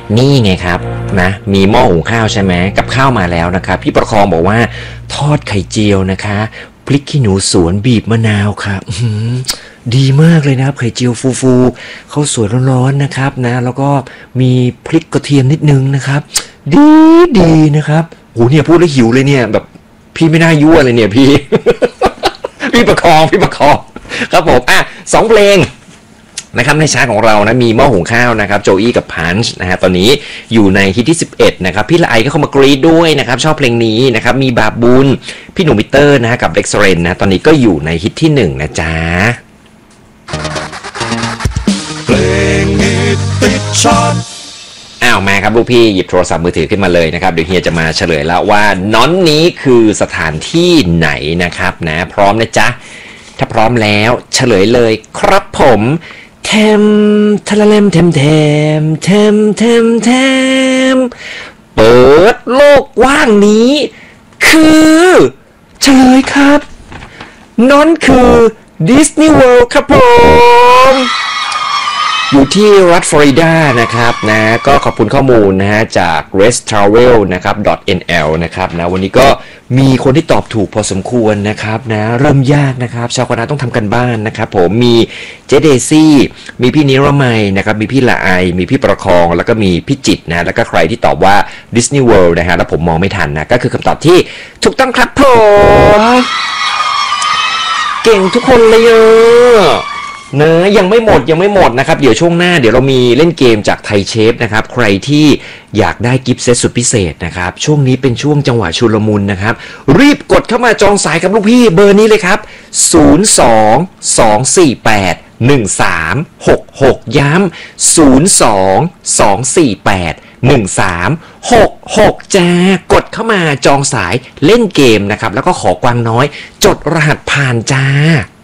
นี่ไงครับนะมีหม้อหุงข้าวใช่ไหมกับข้าวมาแล้วนะครับพี่ประคองบอกว่าทอดไข่เจียวนะคะพริกขี้หนูสวนบีบมะนาวครับดีมากเลยนะครับไข่เจียวฟูๆข้าวสวยร้อนๆนะครับนะแล้วก็มีพริกกระเทียมนิดนึงนะครับดีนะครับโหเนี่ยพูดแล้วหิวเลยเนี่ยแบบพี่ไม่น่ายั่วเลยเนี่ยพี่ พี่ประคองครับผม2 เพลงนะครับในชาร์ตของเรานะมีหม้อหุงข้าวนะครับโจอี้กับพันช์นะฮะตอนนี้อยู่ในฮิตที่11นะครับพี่ละไอก็เข้ามากรีดด้วยนะครับชอบเพลงนี้นะครับมีบาบุญพี่หนุ่มมิเตอร์นะฮะกับเล็กซ์เรนนะตอนนี้ก็อยู่ในฮิตที่1นะจ๊ะเพลงฮิตติดชาร์ตมาครับลูกพี่หยิบโทรศัพท์มือถือขึ้นมาเลยนะครับเดี๋ยวเฮียจะมาเฉลยแล้วว่าน้อนนี้คือสถานที่ไหนนะครับนะพร้อมนะจ๊ะถ้าพร้อมแล้วเฉลยเลยครับผมเทมทะละเลมเทมเปิดโลกกว้างนี้คือเฉลยครับน้อนคือดิสนีย์เวิลด์ครับผมอยู่ที่รัฐฟลอริดานะครับนะก็ขอบคุณข้อมูลนะฮะจาก restravel นะครับ .nl นะครับนะวันนี้ก็มีคนที่ตอบถูกพอสมควรนะครับนะเริ่มยากนะครับชาวคณะต้องทำกันบ้านนะครับผมมีเจเดซี่มีพี่นิรมัยนะครับมีพี่ละไอมีพี่ประคองแล้วก็มีพี่จิตนะแล้วก็ใครที่ตอบว่า Disney World นะฮะแล้วผมมองไม่ทันนะก็คือคำตอบที่ถูกต้องครับผมเก่งทุกคนเลยนะยังไม่หมดนะครับเดี๋ยวช่วงหน้าเดี๋ยวเรามีเล่นเกมจากไทยเชฟนะครับใครที่อยากได้กิฟต์เซตสุดพิเศษนะครับช่วงนี้เป็นช่วงจังหวะชุลมุนนะครับรีบกดเข้ามาจองสายกับลูกพี่เบอร์นี้เลยครับ02-248-1366ย้ำ02-248-1366จ้ากดเข้ามาจองสายเล่นเกมนะครับแล้วก็ขอกวางน้อยจดรหัสผ่านจ้า